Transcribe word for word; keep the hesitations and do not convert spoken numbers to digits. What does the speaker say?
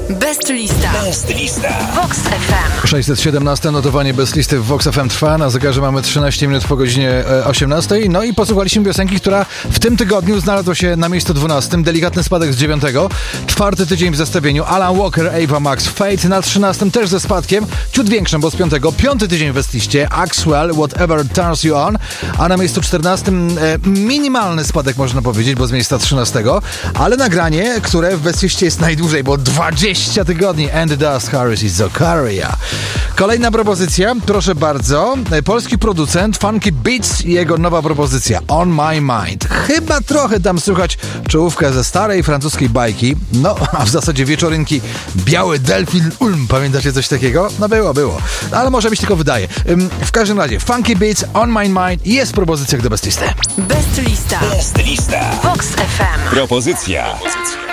Best Lista. Best Lista. Vox F M. sześćset siedemnaście notowanie Best Listy w Vox F M trwa. Na zegarze mamy trzynaście minut po godzinie osiemnastej. No i posłuchaliśmy piosenki, która w tym tygodniu znalazła się na miejscu dwunastym. Delikatny spadek z dziewiątego. Czwarty tydzień w zestawieniu. Alan Walker, Ava Max, Fate na trzynastym też ze spadkiem. Ciut większym, bo z piątego. Piąty tydzień w Best Liście. Axwell, Whatever Turns You On. A na miejscu czternastym e, minimalny spadek można powiedzieć, bo z miejsca trzynastego. Ale nagranie, które w Best Liście jest najdłużej, bo dwadzieścia tygodni. And the Dust, Harris i Zakaria. Kolejna propozycja, proszę bardzo. Polski producent Funky Beats i jego nowa propozycja On My Mind. Chyba trochę tam słychać czołówkę ze starej francuskiej bajki. No, a w zasadzie wieczorynki Biały Delfin Ulm. Pamiętacie coś takiego? No było, było. Ale może mi się tylko wydaje. W każdym razie Funky Beats, On My Mind jest propozycja do Best Listy. Best Lista. Best Lista. Vox F M. Propozycja.